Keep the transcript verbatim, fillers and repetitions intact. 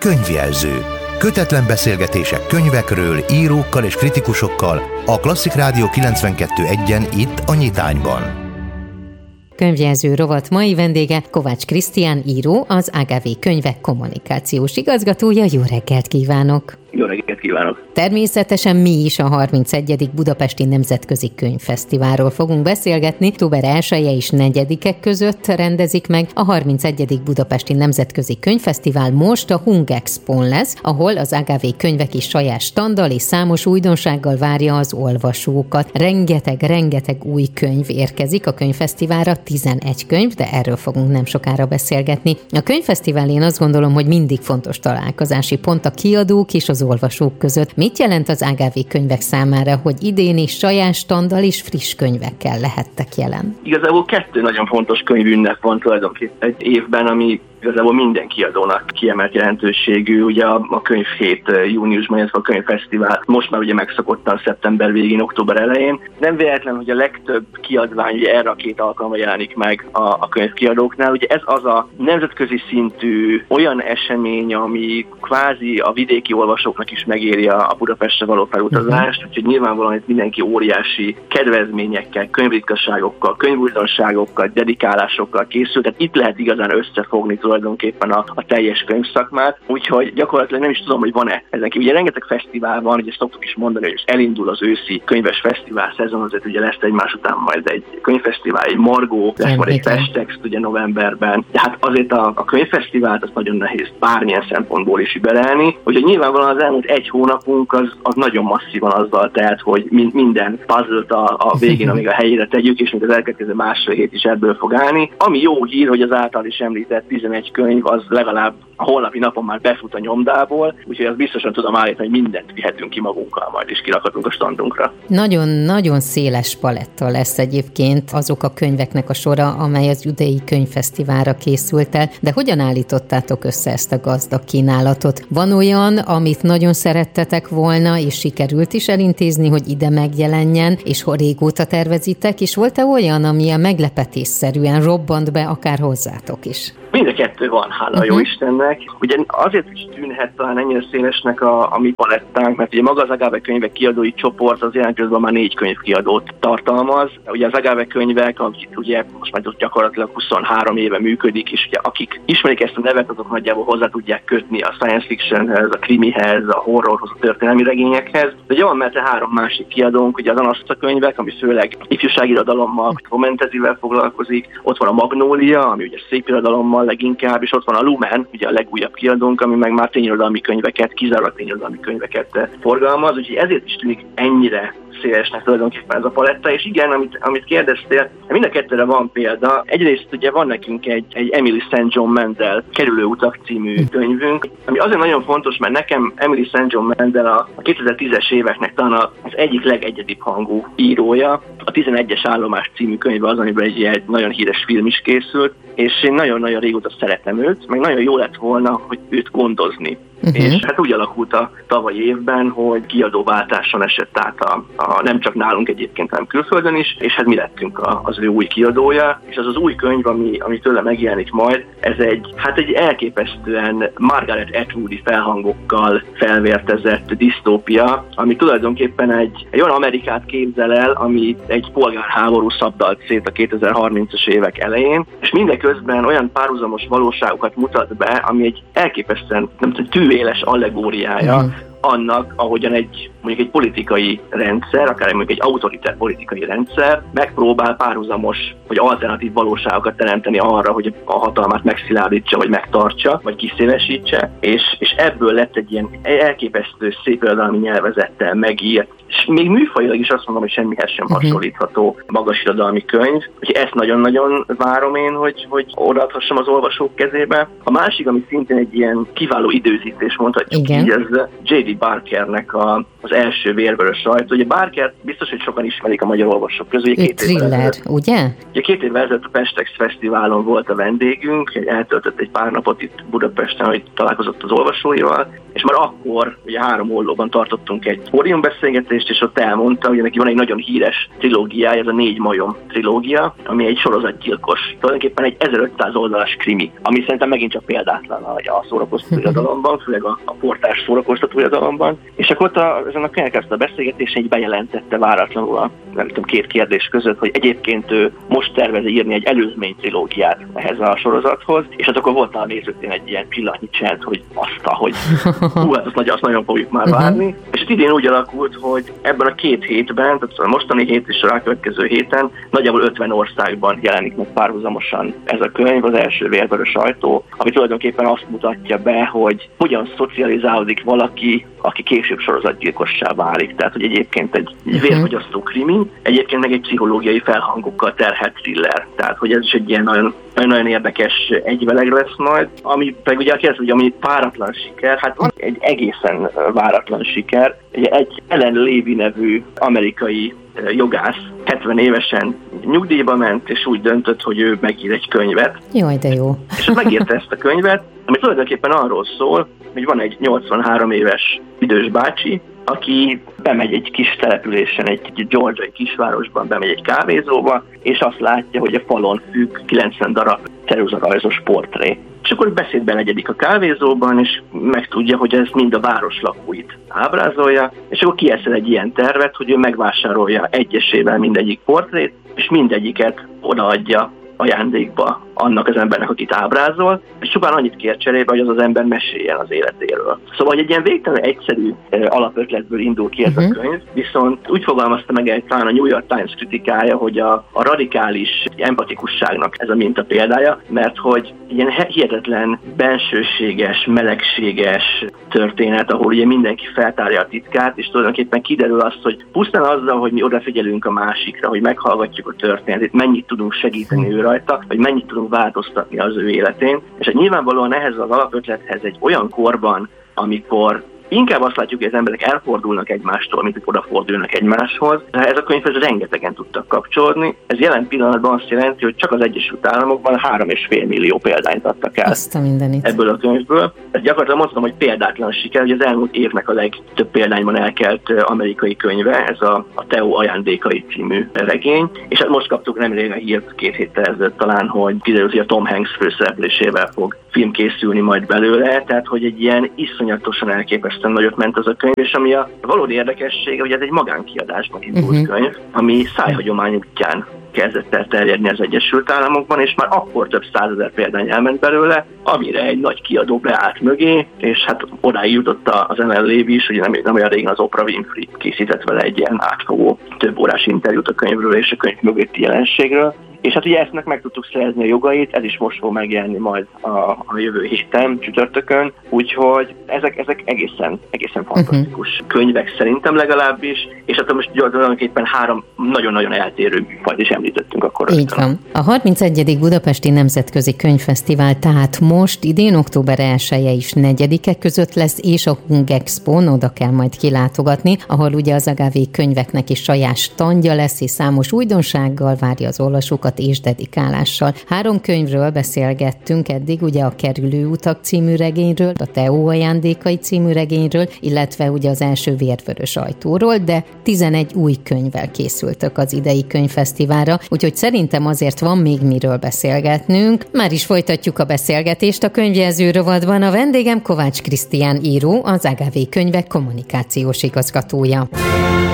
Könyvjelző. Kötetlen beszélgetések könyvekről, írókkal és kritikusokkal a Klasszik Rádió kilencvenkettő egyen itt a Nyitányban. Könyvjelző rovat mai vendége Kovács Krisztián író, az á gá vé Könyvek kommunikációs igazgatója. Jó reggelt kívánok! Jó reggelt kívánok! Természetesen mi is a harmincegyedik Budapesti Nemzetközi Könyvfesztiválról fogunk beszélgetni. Október elseje és negyedike között rendezik meg a harmincegyedik Budapesti Nemzetközi Könyvfesztivál. Most a Hungexpón lesz, ahol az á gá vé Könyvek is saját standal és számos újdonsággal várja az olvasókat. Rengeteg, rengeteg új könyv érkezik a könyvfesztiválra, tizenegy könyv, de erről fogunk nem sokára beszélgetni. A könyvfesztivál, én azt gondolom, hogy mindig fontos találkozási pont a kiadók és az olvasók között. Mit jelent az á gá vé Könyvek számára, hogy idén is saját standal és friss könyvekkel lehettek jelen? Igazából kettő nagyon fontos könyvünnep van tulajdonképpen egy évben, ami igazából minden kiadónak kiemelt jelentőségű. Ugye a, a könyvhét júniusban, illetve a könyvfesztivál most már ugye megszokottan szeptember végén, október elején. Nem véletlen, hogy a legtöbb kiadvány ugye erre a két alkalommal jelenik meg a, a könyvkiadóknál. Ugye ez az a nemzetközi szintű olyan esemény, ami kvázi a vidéki olvasóknak is megéri a Budapestre való felutazást, uh-huh. úgyhogy nyilvánvalóan itt mindenki óriási kedvezményekkel, könyvritkaságokkal, könyvújdonságokkal, dedikálásokkal készül, tehát itt lehet igazán összefogni tulajdonképpen a, a teljes könyvszakmát, úgyhogy gyakorlatilag nem is tudom, hogy van-e ezen kívül. Ugye rengeteg fesztivál van, ugye szoktuk is mondani, hogy elindul az őszi könyves fesztivál szezon, azért ugye lesz egymás után majd egy könyvfesztivál, egy Margó, lesz majd egy Festex ugye novemberben, de hát azért a, a könyvfesztivált az nagyon nehéz bármilyen szempontból is überelni, úgyhogy nyilvánvalóan az elmúlt egy hónapunk az, az nagyon masszívan azzal telt, hogy min, minden puzzle-t a, a végén, amíg a helyére tegyük, és még az elkövetkező másfél hét is ebből fog állni. Ami jó hír, hogy az által is említett tizenegy könyv az legalább a holnapi napon már befut a nyomdából, úgyhogy azt biztosan tudom állítani, hogy mindent vihetünk ki magunkkal, majd is kirakhatunk a standunkra. Nagyon-nagyon széles paletta lesz egyébként azok a könyveknek a sora, amely az idei könyvfesztiválra készült el, de hogyan állítottátok össze ezt a gazdag kínálatot? Van olyan, amit nagyon szerettetek volna, és sikerült is elintézni, hogy ide megjelenjen, és régóta tervezitek, és volt-e olyan, ami a meglepetésszerűen robbant be akár hozzátok is? Mind a kettő van, hála uh-huh. jó Istennek. Ugye azért is tűnhet talán ennyire szélesnek a, a mi palettánk, mert ugye maga az á gá vé Könyvek kiadói csoport az jelen közben már négy könyvkiadót tartalmaz. Ugye az á gá vé Könyvek, akik ugye most már gyakorlatilag huszonhárom éve működik, és ugye akik ismerik ezt a nevet, azok nagyjából hozzá tudják kötni a science fictionhez, a krimihez, a horrorhoz, a történelmi regényekhez. De ugye van mellette három másik kiadónk, ugye az Anaszta Könyvek, ami főleg ifjúságirodalommal, romantezivel foglalkozik, ott van a Magnólia, ami ugye szépirodalommal leginkább, és ott van a Lumen, ugye a legújabb kiadónk, ami meg már tényirodalmi könyveket, kizárólag tényirodalmi könyveket forgalmaz, úgyhogy ezért is tűnik ennyire szélesnek tulajdonképpen ez a paletta, és igen, amit, amit kérdeztél, mind a kettőre van példa. Egyrészt ugye van nekünk egy, egy Emily Saint John Mandel Kerülőutak című könyvünk, ami azért nagyon fontos, mert nekem Emily Saint John Mandel a, a kétezer-tízes éveknek talán az egyik legegyedibb hangú írója. A tizenegyes állomás című könyve az, amiben egy, egy nagyon híres film is készült, és én nagyon-nagyon régóta szeretem őt, meg nagyon jó lett volna, hogy őt gondozni. Uh-huh. És hát úgy alakult a tavalyi évben, hogy kiadóváltáson esett át a, a, nem csak nálunk egyébként, hanem külföldön is, és hát mi lettünk a, az ő új kiadója, és az az új könyv, ami, ami tőle megjelenik majd, ez egy, hát egy elképesztően Margaret Atwoodi felhangokkal felvértezett disztópia, ami tulajdonképpen egy, egy olyan Amerikát képzel el, ami egy polgárháború szabdalt szét a kétezer-harmincas évek elején, és mindeközben olyan párhuzamos valóságokat mutat be, ami egy elképesztően, nem tudom, tűéles allegóriája uh-huh. annak, ahogyan egy mondjuk egy politikai rendszer, akár mondjuk egy autoritár politikai rendszer megpróbál párhuzamos vagy alternatív valóságokat teremteni arra, hogy a hatalmát megszilárdítsa, vagy megtartsa, vagy kiszélesítse, és, és ebből lett egy ilyen elképesztő szépirodalmi nyelvezettel megírt, és még műfajilag is azt mondom, hogy semmihez sem uh-huh. hasonlítható magasirodalmi könyv, úgyhogy ezt nagyon-nagyon várom én, hogy, hogy odaadhassam az olvasók kezébe. A másik, ami szintén egy ilyen kiváló időzítés, mondhatjuk így, ez jé dé Barkernek a, az első Vérvörös rajta. Ugye Barker biztos, hogy sokan ismerik a magyar olvasók közül. Ő thriller, ugye? Ugye két évvel ezelőtt a Festex Fesztiválon volt a vendégünk, eltöltött egy pár napot itt Budapesten, hogy találkozott az olvasóival, és és már akkor ugye három oldalban tartottunk egy pódiumbeszélgetést, és ott elmondta, hogy neki van egy nagyon híres trilógiája, ez a Négy majom trilógia, ami egy sorozatgyilkos, tulajdonképpen egy ezerötszáz oldalas krimi, ami szerintem megint csak példátlan a szórakoztató irodalomban, főleg a, a portás szórakoztató irodalomban. És akkor ott a, ezen a elkezdte a beszélgetésen, így bejelentette váratlanul a nem tudom, két kérdés között, hogy egyébként ő most tervez írni egy előzmény trilógiát ehhez a sorozathoz, és hát akkor volt a nézőknél egy ilyen pillanatnyi csend, hogy azt, hogy hú, hát azt, nagy, azt nagyon fogjuk már várni. Uh-huh. És idén úgy alakult, hogy ebben a két hétben, tehát a mostani hét és a rákövetkező héten nagyjából ötven országban jelenik meg párhuzamosan ez a könyv, az első Vérvörös ajtó, ami tulajdonképpen azt mutatja be, hogy hogyan szocializálódik valaki, aki később sorozatgyilkossá válik. Tehát, hogy egyébként egy uh-huh. vérfogyasztó krimi, egyébként meg egy pszichológiai felhangokkal terhelt thriller. Tehát, hogy ez is egy ilyen nagyon, nagyon érdekes egyveleg lesz majd. Ami pedig ugye kérdez, hogy ami váratlan siker, hát van egy egészen váratlan siker. Egy Ellen Levy nevű amerikai jogász hetven évesen nyugdíjba ment, és úgy döntött, hogy ő megír egy könyvet. Jaj, de jó. És megírta ezt a könyvet, ami tulajdonképpen arról szól, hogy van egy nyolcvanhárom éves idős bácsi, aki bemegy egy kis településen, egy georgiai kisvárosban, bemegy egy kávézóba, és azt látja, hogy a falon függ kilencven darab ceruzarajzos portré. És akkor beszédben egyedik a kávézóban, és megtudja, hogy ez mind a város lakóit ábrázolja, és akkor kieszel egy ilyen tervet, hogy ő megvásárolja egyesével mindegyik portrét, és mindegyiket odaadja ajándékba annak az embernek, akit ábrázol, és csupán annyit kér cserébe, hogy az az ember meséljen az életéről. Szóval egy ilyen végtelenül egyszerű alapötletből indul ki ez uh-huh. a könyv, viszont úgy fogalmazta meg egy talán a New York Times kritikája, hogy a, a radikális empatikusságnak ez a minta példája, mert hogy ilyen hihetetlen bensőséges, melegséges történet, ahol ugye mindenki feltárja a titkát, és tulajdonképpen kiderül azt, hogy pusztán azzal, hogy mi odafigyelünk a másikra, hogy meghallgatjuk a történetét, mennyit tudunk segíteni ő rajta, vagy mennyit tudunk változtatni az ő életén. És hát nyilvánvalóan ehhez az alapötlethez egy olyan korban, amikor inkább azt látjuk, hogy az emberek elfordulnak egymástól, mint hogy odafordulnak egymáshoz. Ez a könyvhez rengetegen tudtak kapcsolódni. Ez jelen pillanatban azt jelenti, hogy csak az Egyesült Államokban három és fél millió példányt adtak el ebből a könyvből. Ez gyakorlatilag mondtam, hogy példátlan siker, hogy az elmúlt évnek a legtöbb példányban elkelt amerikai könyve, ez a, a Theo ajándékai című regény. És hát most kaptuk nemrég a hírt két héttel ezelőtt talán, hogy kiderült, hogy a Tom Hanks főszereplésével fog film készülni majd belőle, tehát hogy egy ilyen iszonyatosan elképesztően nagyot ment az a könyv, és ami a valódi érdekessége, hogy ez egy magánkiadásban indult uh-huh. könyv, ami szájhagyomány útján kezdett el terjedni az Egyesült Államokban, és már akkor több százezer példány elment belőle, amire egy nagy kiadó beállt mögé, és hát odáig jutott az Ellen Levy is, ugye nem, nem olyan régen az Oprah Winfrey készített vele egy ilyen átfogó több órás interjút a könyvről és a könyv mögötti jelenségről. És hát ugye ezt meg tudtuk szerezni a jogait, ez is most fog megjelenni majd a, a jövő héten, csütörtökön, úgyhogy ezek, ezek egészen, egészen fantasztikus uh-huh. könyvek szerintem legalábbis, és hát most tulajdonképpen három nagyon-nagyon eltérő műfajt is említettünk akkor. Így van. A harmincegyedik Budapesti Nemzetközi Könyvfesztivál tehát most idén október elseje és negyedike között lesz, és a Hungexpón oda kell majd kilátogatni, ahol ugye az Agave könyveknek is saját standja lesz, és számos újdonsággal várja az olvasókat és dedikálással. Három könyvről beszélgettünk eddig, ugye a Kerülő utak című regényről, a Theo ajándékai című regényről, illetve ugye az első Vérvörös ajtóról, de tizenegy új könyvvel készültök az idei könyvfesztiválra, úgyhogy szerintem azért van még miről beszélgetnünk. Már is folytatjuk a beszélgetést a könyvjelző rovatban. A vendégem Kovács Krisztián író, az Agave könyvek kommunikációs igazgatója.